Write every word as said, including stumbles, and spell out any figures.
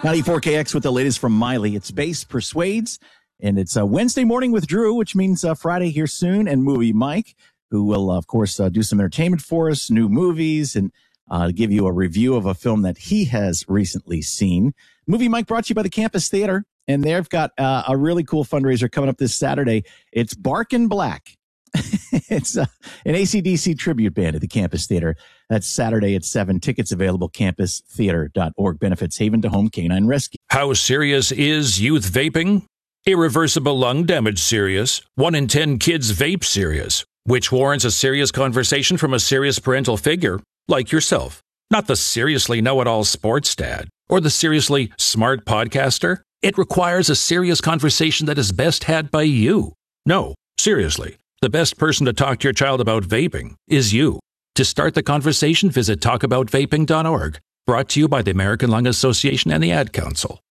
ninety-four K X with the latest from Miley. It's Bass Persuades, and it's uh, Wednesday morning with Drew, which means uh, Friday here soon, and Movie Mike, who will, uh, of course, uh, do some entertainment for us, new movies, and uh, give you a review of a film that he has recently seen. Movie Mike brought to you by the Campus Theater, and they've got uh, a really cool fundraiser coming up this Saturday. It's Barkin' Black. It's uh, an A C D C tribute band at the Campus Theater. That's Saturday at seven. Tickets available, campus theater dot org. Benefits Haven to Home Canine Rescue. How serious is youth vaping? Irreversible lung damage serious. One in ten kids vape serious, which warrants a serious conversation from a serious parental figure like yourself. Not the seriously know-it-all sports dad or the seriously smart podcaster. It requires a serious conversation that is best had by you. No, seriously. The best person to talk to your child about vaping is you. To start the conversation, visit talk about vaping dot org. Brought to you by the American Lung Association and the Ad Council.